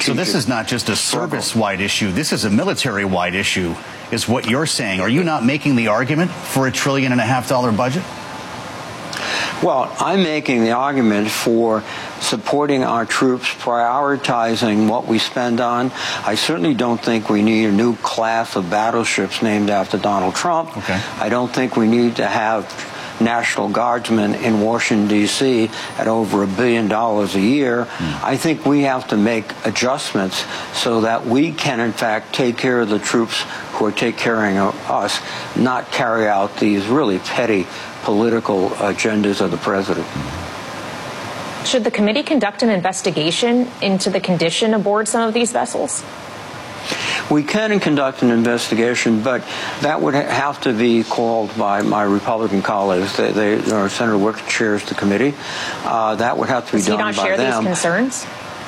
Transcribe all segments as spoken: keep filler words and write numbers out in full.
So this is not just a service-wide issue. This is a military-wide issue, is what you're saying. Are you not making the argument for a trillion and a half dollar budget? Well, I'm making the argument for supporting our troops, prioritizing what we spend on. I certainly don't think we need a new class of battleships named after Donald Trump. Okay. I don't think we need to have National Guardsmen in Washington, D C at over a billion dollars a year. Mm. I think we have to make adjustments so that we can, in fact, take care of the troops who are taking care of us, not carry out these really petty political agendas of the president. Should the committee conduct an investigation into the condition aboard some of these vessels? We can conduct an investigation, but that would have to be called by my Republican colleagues. They, they or Senator Wicker chairs the committee. Uh, that would have to be does done by them. Does he not share these concerns?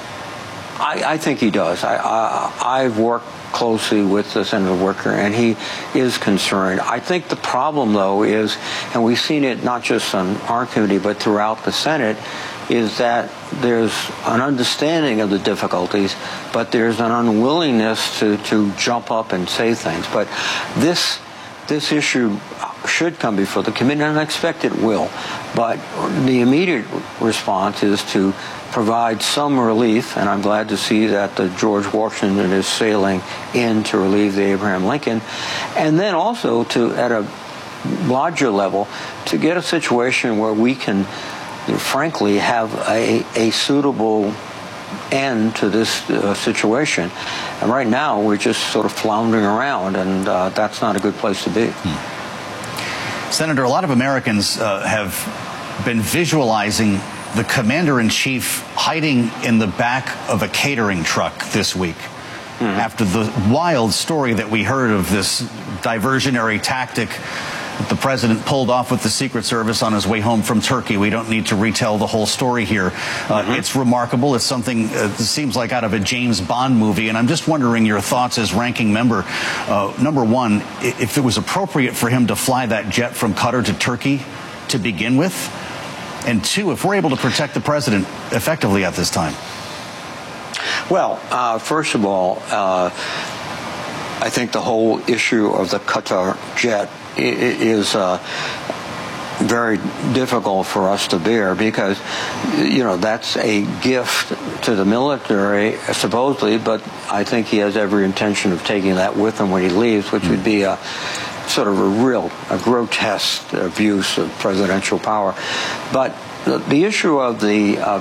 I, I think he does. I, I, I've worked closely with uh, Senator Wicker, and he is concerned. I think the problem, though, is, and we've seen it not just on our committee, but throughout the Senate, is that there's an understanding of the difficulties, but there's an unwillingness to, to jump up and say things. But this this issue should come before the committee, and I expect it will. But the immediate response is to provide some relief, and I'm glad to see that the George Washington is sailing in to relieve the Abraham Lincoln, and then also to, at a larger level, to get a situation where we can frankly have a, a suitable end to this uh, situation. And right now we're just sort of floundering around, and uh, that's not a good place to be. Hmm. Senator, a lot of Americans uh, have been visualizing the commander-in-chief hiding in the back of a catering truck this week. Mm-hmm. After the wild story that we heard of this diversionary tactic that the president pulled off with the Secret Service on his way home from Turkey. We don't need to retell the whole story here. Uh, mm-hmm. It's remarkable. It's something uh, that seems like out of a James Bond movie. And I'm just wondering your thoughts as ranking member. Uh, number one, if it was appropriate for him to fly that jet from Qatar to Turkey to begin with. And two, if we're able to protect the president effectively at this time. Well, uh, first of all, uh, I think the whole issue of the Qatar jet is uh, very difficult for us to bear because, you know, that's a gift to the military, supposedly, but I think he has every intention of taking that with him when he leaves, which would be a sort of a real, a grotesque abuse of presidential power. But the, the issue of the uh,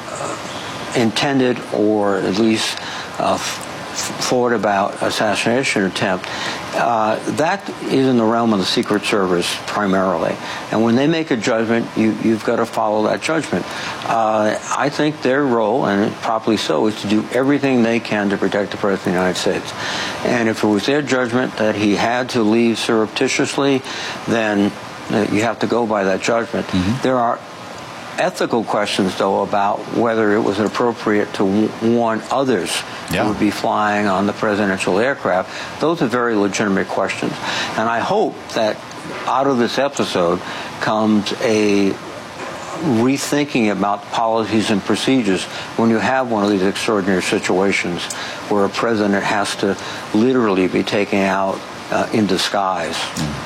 intended or at least uh, thought about assassination attempt, uh, that is in the realm of the Secret Service primarily. And when they make a judgment, you, you've got to follow that judgment. Uh, I think their role, and properly so, is to do everything they can to protect the President of the United States. And if it was their judgment that he had to leave surreptitiously, then uh, you have to go by that judgment. Mm-hmm. There are ethical questions, though, about whether it was appropriate to warn others yeah. who would be flying on the presidential aircraft. Those are very legitimate questions. And I hope that out of this episode comes a rethinking about policies and procedures when you have one of these extraordinary situations where a president has to literally be taken out uh, in disguise. Mm.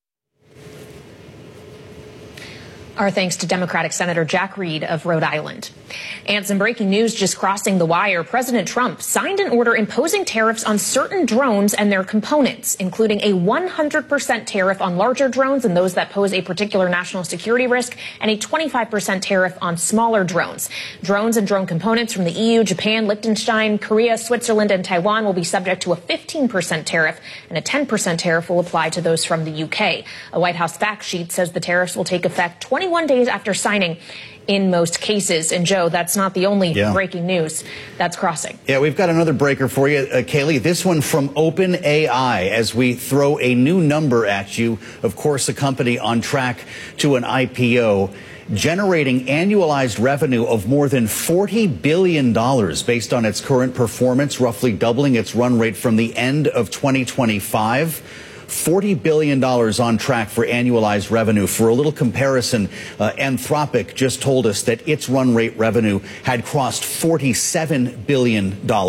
Our thanks to Democratic Senator Jack Reed of Rhode Island. And some breaking news just crossing the wire. President Trump signed an order imposing tariffs on certain drones and their components, including a one hundred percent tariff on larger drones and those that pose a particular national security risk, and a twenty-five percent tariff on smaller drones. Drones and drone components from the E U, Japan, Liechtenstein, Korea, Switzerland, and Taiwan will be subject to a fifteen percent tariff, and a ten percent tariff will apply to those from the U K. A White House fact sheet says the tariffs will take effect twenty-one days after signing in most cases. And Joe, that's not the only yeah. breaking news that's crossing. Yeah, we've got another breaker for you, uh, Kaylee. This one from OpenAI as we throw a new number at you. Of course, a company on track to an I P O, generating annualized revenue of more than forty billion dollars based on its current performance, roughly doubling its run rate from the end of twenty twenty-five. forty billion dollars on track for annualized revenue. For a little comparison, uh, Anthropic just told us that its run rate revenue had crossed forty-seven billion dollars.